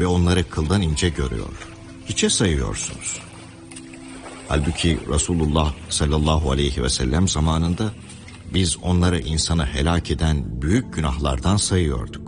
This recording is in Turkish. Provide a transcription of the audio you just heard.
ve onları kıldan ince görüyor. Hiçe sayıyorsunuz. Halbuki Resulullah sallallahu aleyhi ve sellem zamanında biz onları insanı helak eden büyük günahlardan sayıyorduk.